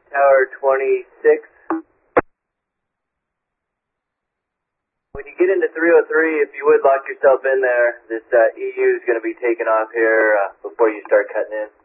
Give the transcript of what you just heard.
Tower 26. When you get into 303, if you would lock yourself in there, this EU is going to be taking off here before you start cutting in.